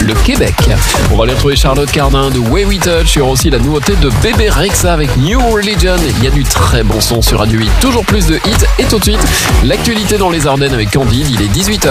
le Québec. On va aller retrouver Charlotte Cardin de Way We Touch. Il y aura aussi la nouveauté de Bébé Rexha avec New Religion. Il y a du très bon son sur Radio 8. Toujours plus de hits. Et tout de suite, l'actualité dans les Ardennes avec Candide. Il est 18h.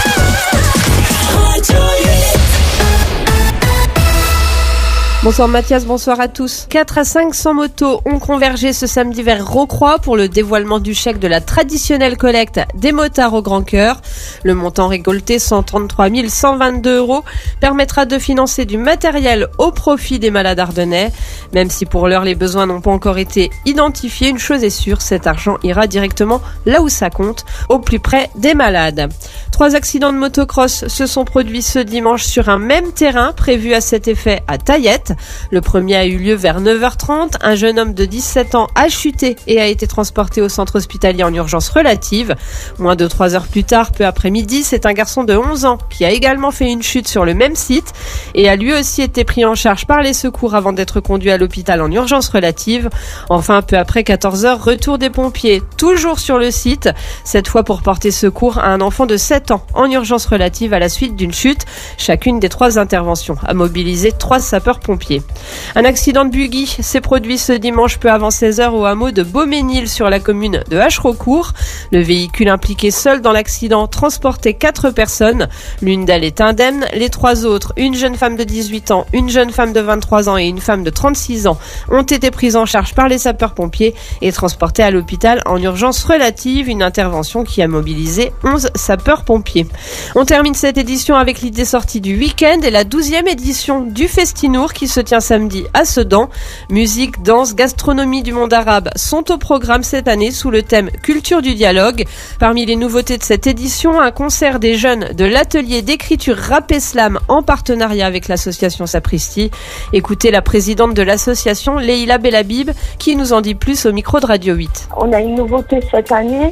Bonsoir Mathias, bonsoir à tous. 4 à 500 motos ont convergé ce samedi vers Rocroi pour le dévoilement du chèque de la traditionnelle collecte des motards au grand cœur. Le montant récolté, 133 122 €, permettra de financer du matériel au profit des malades ardennais. Même si pour l'heure les besoins n'ont pas encore été identifiés, une chose est sûre, cet argent ira directement là où ça compte, au plus près des malades. 3 accidents de motocross se sont produits ce dimanche sur un même terrain prévu à cet effet à Taillette. Le premier a eu lieu vers 9h30. Un jeune homme de 17 ans a chuté et a été transporté au centre hospitalier en urgence relative. Moins de 3 heures plus tard, peu après midi, c'est un garçon de 11 ans qui a également fait une chute sur le même site et a lui aussi été pris en charge par les secours avant d'être conduit à l'hôpital en urgence relative. Enfin, peu après 14h, retour des pompiers, toujours sur le site, cette fois pour porter secours à un enfant de 7 ans en urgence relative à la suite d'une chute. Chacune des 3 interventions a mobilisé 3 sapeurs-pompiers. Un accident de buggy s'est produit ce dimanche peu avant 16h au hameau de Beauménil sur la commune de Hachereaucourt. Le véhicule impliqué seul dans l'accident transportait 4 personnes. L'une d'elles est indemne. Les 3 autres, une jeune femme de 18 ans, une jeune femme de 23 ans et une femme de 36 ans, ont été prises en charge par les sapeurs-pompiers et transportées à l'hôpital en urgence relative. Une intervention qui a mobilisé 11 sapeurs-pompiers. On termine cette édition avec l'idée sortie du week-end et la 12e édition du Festinour qui se tient samedi à Sedan. Musique, danse, gastronomie du monde arabe sont au programme cette année sous le thème Culture du dialogue. Parmi les nouveautés de cette édition, un concert des jeunes de l'atelier d'écriture Rap Islam en partenariat avec l'association Sapristi. Écoutez la présidente de l'association, Leïla Bellabib, qui nous en dit plus au micro de Radio 8. On a une nouveauté cette année.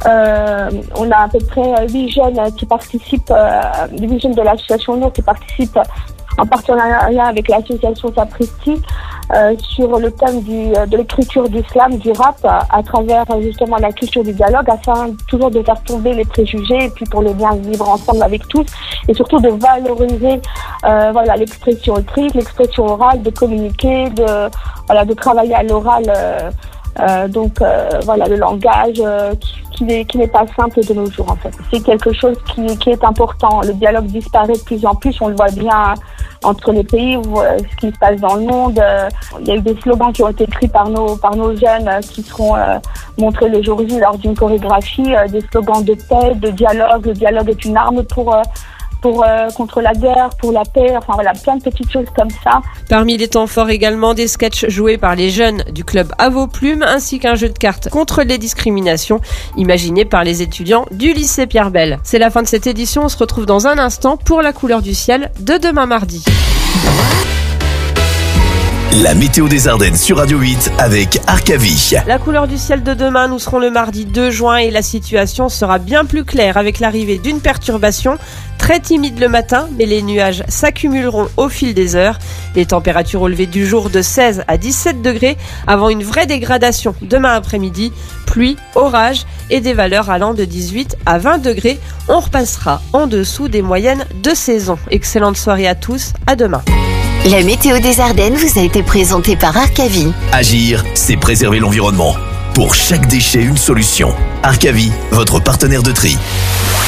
On a à peu près 8 jeunes qui participent, 8 jeunes de l'association Nour qui participent en partenariat avec l'association Sapristi sur le thème de l'écriture d'islam, du rap, à travers justement la culture du dialogue, afin toujours de faire tomber les préjugés et puis pour le bien vivre ensemble avec tous et surtout de valoriser l'expression écrite, l'expression orale, de communiquer, de travailler à l'oral. Le langage qui n'est pas simple de nos jours en fait. C'est quelque chose qui est important. Le dialogue disparaît de plus en plus, on le voit bien entre les pays, ce qui se passe dans le monde. Il y a eu des slogans qui ont été écrits par nos jeunes qui seront montrés le jour J lors d'une chorégraphie, des slogans de paix, de dialogue. Le dialogue est une arme contre la guerre, pour la paix, plein de petites choses comme ça. Parmi les temps forts également, des sketchs joués par les jeunes du club À vos plumes, ainsi qu'un jeu de cartes contre les discriminations, imaginé par les étudiants du lycée Pierre Bell. C'est la fin de cette édition, on se retrouve dans un instant pour la couleur du ciel de demain mardi. La météo des Ardennes sur Radio 8 avec Arcavie. La couleur du ciel de demain, nous serons le mardi 2 juin et la situation sera bien plus claire avec l'arrivée d'une perturbation très timide le matin, mais les nuages s'accumuleront au fil des heures. Les températures au lever du jour de 16 à 17 degrés avant une vraie dégradation demain après-midi, pluie, orage et des valeurs allant de 18 à 20 degrés. On repassera en dessous des moyennes de saison. Excellente soirée à tous, à demain. La météo des Ardennes vous a été présentée par Arcavie. Agir, c'est préserver l'environnement. Pour chaque déchet, une solution. Arcavie, votre partenaire de tri.